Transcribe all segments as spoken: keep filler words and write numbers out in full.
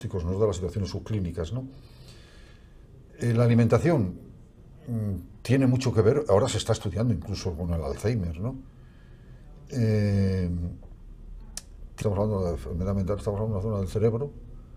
nos da las situaciones subclínicas, ¿no? Eh, la alimentación mmm, tiene mucho que ver, ahora se está estudiando incluso con el Alzheimer, ¿no? Eh, estamos hablando de enfermedad mental, estamos hablando de una zona del cerebro,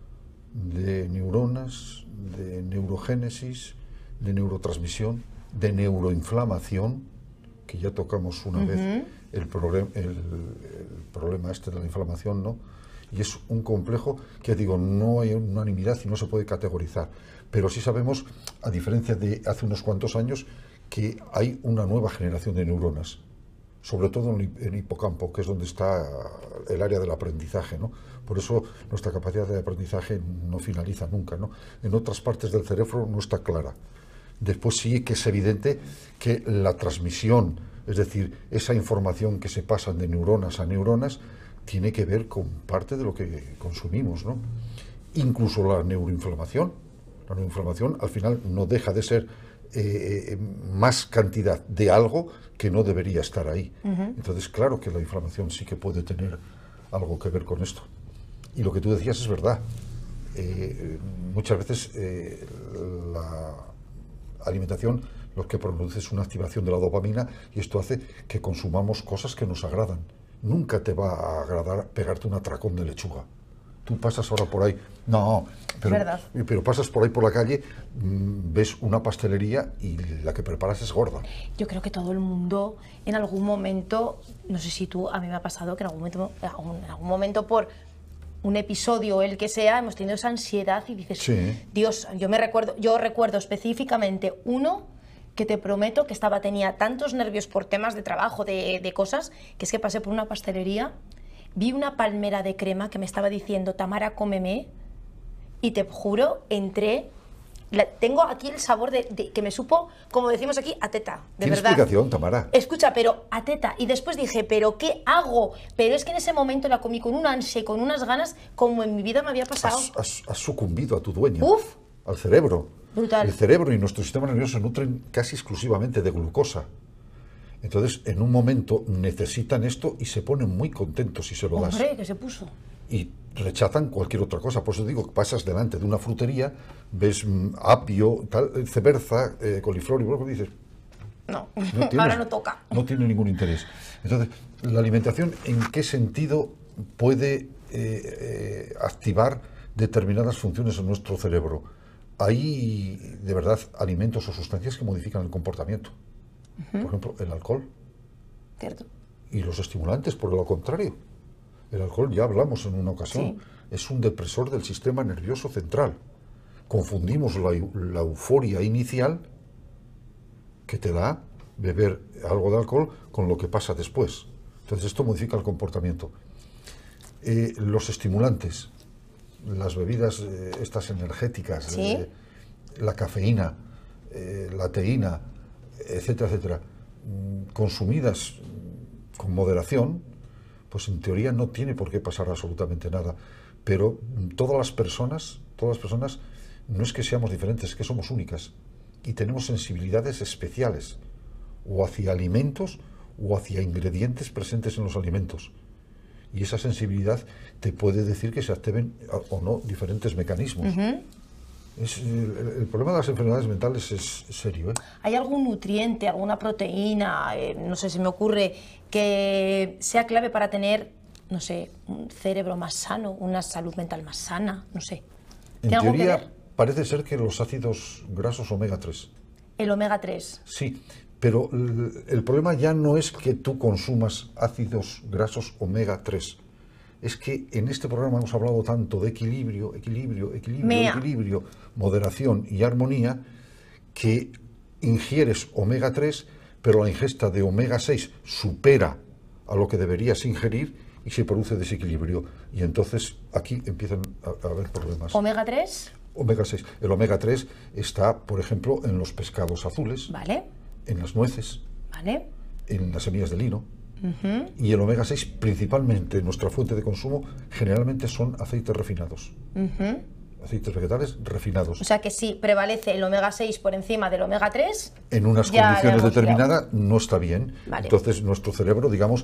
de neuronas, de neurogénesis, de neurotransmisión, de neuroinflamación, que ya tocamos una uh-huh. vez el, problem, el, el problema este de la inflamación, ¿no? Y es un complejo que, digo, no hay unanimidad y no se puede categorizar, pero sí sabemos, a diferencia de hace unos cuantos años, que hay una nueva generación de neuronas, sobre todo en el hipocampo, que es donde está el área del aprendizaje, ¿no? Por eso nuestra capacidad de aprendizaje no finaliza nunca, ¿no? En otras partes del cerebro no está clara. Después sí que es evidente que la transmisión, es decir, esa información que se pasa de neuronas a neuronas, tiene que ver con parte de lo que consumimos, ¿no? Incluso la neuroinflamación. La neuroinflamación al final no deja de ser eh, más cantidad de algo que no debería estar ahí. Uh-huh. Entonces, claro que la inflamación sí que puede tener algo que ver con esto. Y lo que tú decías es verdad. Eh, muchas veces eh, la alimentación lo que produce es una activación de la dopamina y esto hace que consumamos cosas que nos agradan. Nunca te va a agradar pegarte un atracón de lechuga. Tú pasas ahora por ahí, no, pero, pero pasas por ahí por la calle, mmm, ves una pastelería y la que preparas es gorda. Yo creo que todo el mundo en algún momento, no sé si tú, a mí me ha pasado que en algún momento, en algún momento por un episodio, el que sea, hemos tenido esa ansiedad y dices, sí. Dios, yo me recuerdo, yo recuerdo específicamente uno que te prometo que estaba, tenía tantos nervios por temas de trabajo, de, de cosas, que es que pasé por una pastelería, vi una palmera de crema que me estaba diciendo, Tamara, cómeme, y te juro, entré, la, tengo aquí el sabor de, de que me supo, como decimos aquí, a teta, de ¿Tiene verdad. explicación, Tamara? Escucha, pero a teta, y después dije, ¿pero qué hago? Pero es que en ese momento la comí con un ansia y con unas ganas, como en mi vida me había pasado. Has, has, has sucumbido a tu dueño, Uf. al cerebro. Brutal. El cerebro y nuestro sistema nervioso se nutren casi exclusivamente de glucosa. Entonces, en un momento necesitan esto y se ponen muy contentos si se lo das. Hombre, que se puso. Y rechazan cualquier otra cosa. Por eso digo que pasas delante de una frutería, ves mm, apio, tal, ceberza, eh, coliflor y luego dices... No, no tienes, ahora no toca. No tiene ningún interés. Entonces, la alimentación, ¿en qué sentido puede eh, eh, activar determinadas funciones en nuestro cerebro? Hay, de verdad, alimentos o sustancias que modifican el comportamiento. Uh-huh. Por ejemplo, el alcohol. Cierto. Y los estimulantes, por lo contrario. El alcohol, ya hablamos en una ocasión, sí. Es un depresor del sistema nervioso central. Confundimos la, la euforia inicial que te da beber algo de alcohol con lo que pasa después. Entonces, esto modifica el comportamiento. Eh, los estimulantes, las bebidas eh, estas energéticas, ¿sí? eh, la cafeína, eh, la teína, etcétera, etcétera, consumidas con moderación, pues en teoría no tiene por qué pasar absolutamente nada. Pero todas las personas, todas las personas, no es que seamos diferentes, es que somos únicas y tenemos sensibilidades especiales, o hacia alimentos o hacia ingredientes presentes en los alimentos. Y esa sensibilidad te puede decir que se activen o no diferentes mecanismos. Uh-huh. Es, el, el problema de las enfermedades mentales es serio, ¿eh? ¿Hay algún nutriente, alguna proteína, eh, no sé, se me ocurre, que sea clave para tener, no sé, un cerebro más sano, una salud mental más sana? No sé. En teoría, parece ser que los ácidos grasos omega tres. ¿El omega tres? Sí, pero el, el problema ya no es que tú consumas ácidos grasos omega tres. Es que en este programa hemos hablado tanto de equilibrio, equilibrio, equilibrio, Mea. equilibrio, moderación y armonía, que ingieres omega tres, pero la ingesta de omega seis supera a lo que deberías ingerir y se produce desequilibrio. Y entonces aquí empiezan a, a haber problemas. ¿omega tres? omega seis. El omega tres está, por ejemplo, en los pescados azules, vale. En las nueces, vale. En las semillas de lino. Uh-huh. Y el omega seis, principalmente, nuestra fuente de consumo, generalmente son aceites refinados. Uh-huh. Aceites vegetales refinados. O sea que si prevalece el omega seis por encima del omega tres... En unas condiciones determinadas no está bien. Vale. Entonces nuestro cerebro, digamos,